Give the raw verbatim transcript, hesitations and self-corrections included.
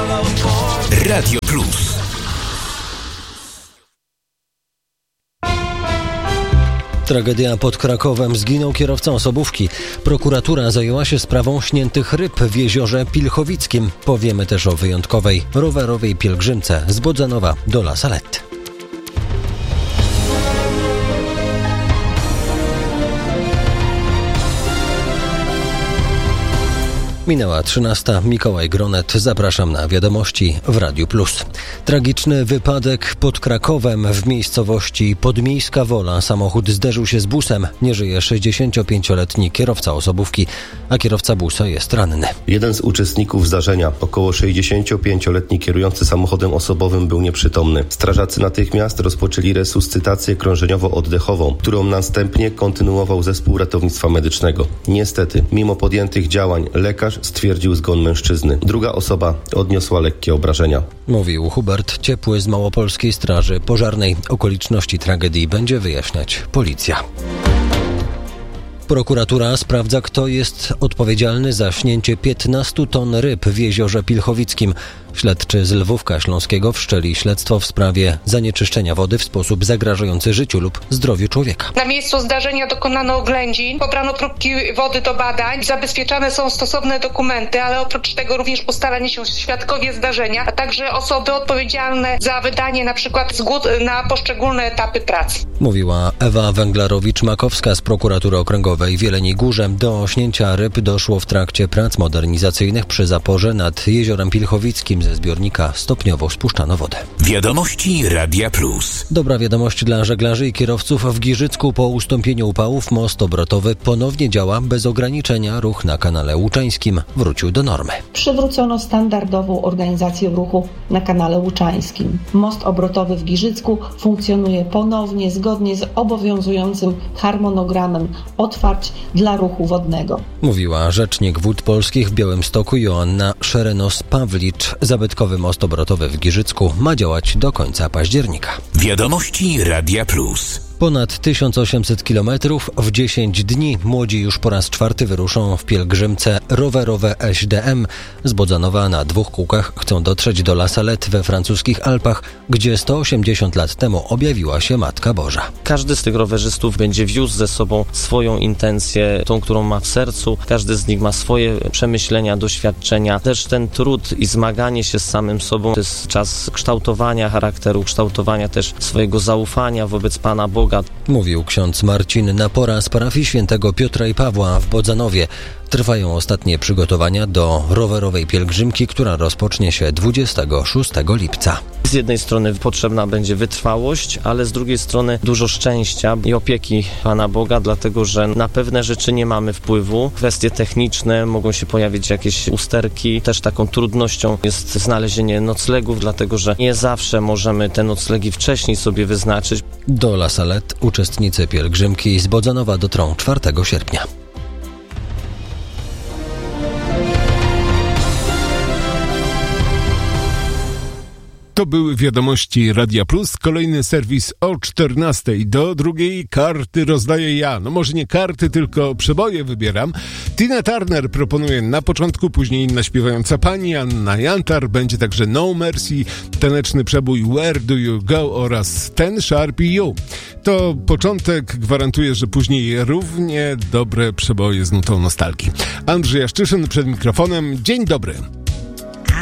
Radio Plus. Tragedia pod Krakowem. Zginął kierowca osobówki. Prokuratura zajęła się sprawą śniętych ryb w jeziorze Pilchowickim. Powiemy też o wyjątkowej rowerowej pielgrzymce z Bodzanowa do La Salette. Minęła trzynasta. Mikołaj Gronet. Zapraszam na wiadomości w Radiu Plus. Tragiczny wypadek pod Krakowem w miejscowości Podmiejska Wola. Samochód zderzył się z busem. Nie żyje sześćdziesięciopięcioletni kierowca osobówki, a kierowca busa jest ranny. Jeden z uczestników zdarzenia, około sześćdziesięciopięcioletni kierujący samochodem osobowym, był nieprzytomny. Strażacy natychmiast rozpoczęli resuscytację krążeniowo-oddechową, którą następnie kontynuował zespół ratownictwa medycznego. Niestety, mimo podjętych działań, lekarz stwierdził zgon mężczyzny. Druga osoba odniosła lekkie obrażenia. Mówił Hubert Ciepły z Małopolskiej Straży Pożarnej. Okoliczności tragedii będzie wyjaśniać policja. Prokuratura sprawdza, kto jest odpowiedzialny za śnięcie piętnastu ton ryb w jeziorze Pilchowickim. Śledczy z Lwówka Śląskiego wszczęli śledztwo w sprawie zanieczyszczenia wody w sposób zagrażający życiu lub zdrowiu człowieka. Na miejscu zdarzenia dokonano oględzin, pobrano próbki wody do badań, zabezpieczane są stosowne dokumenty, ale oprócz tego również ustalani się świadkowie zdarzenia, a także osoby odpowiedzialne za wydanie na przykład zgód na poszczególne etapy pracy. Mówiła Ewa Węglarowicz-Makowska z Prokuratury Okręgowej w Jeleniej Górze. Do śnięcia ryb doszło w trakcie prac modernizacyjnych przy zaporze nad jeziorem Pilchowickim. Ze zbiornika stopniowo spuszczano wodę. Wiadomości Radia Plus. Dobra wiadomość dla żeglarzy i kierowców. W Giżycku po ustąpieniu upałów most obrotowy ponownie działa bez ograniczenia. Ruch na kanale Łuczańskim wrócił do normy. Przywrócono standardową organizację ruchu na kanale Łuczańskim. Most obrotowy w Giżycku funkcjonuje ponownie zgodnie z obowiązującym harmonogramem otwarć dla ruchu wodnego. Mówiła rzecznik Wód Polskich w Białymstoku Joanna Szerenos-Pawlicz. Zabytkowy most obrotowy w Giżycku ma działać do końca października. Wiadomości Radia Plus. Ponad tysiąc osiemset kilometrów w dziesięć dni. Młodzi już po raz czwarty wyruszą w pielgrzymce rowerowe S D M. Z Bodzanowa na dwóch kółkach chcą dotrzeć do La Salette we francuskich Alpach, gdzie sto osiemdziesiąt lat temu objawiła się Matka Boża. Każdy z tych rowerzystów będzie wiózł ze sobą swoją intencję, tą, którą ma w sercu. Każdy z nich ma swoje przemyślenia, doświadczenia. Też ten trud i zmaganie się z samym sobą to jest czas kształtowania charakteru, kształtowania też swojego zaufania wobec Pana Boga. Mówił ksiądz Marcin Napora z parafii świętego Piotra i Pawła w Bodzanowie. Trwają ostatnie przygotowania do rowerowej pielgrzymki, która rozpocznie się dwudziestego szóstego lipca. Z jednej strony potrzebna będzie wytrwałość, ale z drugiej strony dużo szczęścia i opieki Pana Boga, dlatego że na pewne rzeczy nie mamy wpływu. Kwestie techniczne, mogą się pojawić jakieś usterki. Też taką trudnością jest znalezienie noclegów, dlatego że nie zawsze możemy te noclegi wcześniej sobie wyznaczyć. Do La Salette uczestnicy pielgrzymki z Bodzanowa dotrą czwartego sierpnia. To były wiadomości Radia Plus. Kolejny serwis o czternastej do drugiej. Karty rozdaję ja. No może nie karty, tylko przeboje wybieram. Tina Turner proponuje na początku, później inna śpiewająca pani, Anna Jantar. Będzie także No Mercy, taneczny przebój Where Do You Go oraz Ten Sharp You. To początek, gwarantuje, że później równie dobre przeboje z nutą nostalgii. Andrzej Jaszczyszyn przed mikrofonem. Dzień dobry.